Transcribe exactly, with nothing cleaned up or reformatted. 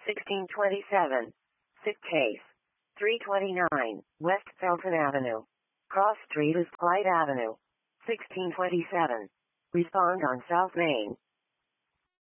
sixteen twenty-seven. Sick case. three twenty-nine, West Felton Avenue. Cross Street is Clyde Avenue. sixteen twenty-seven. Respond on South Main.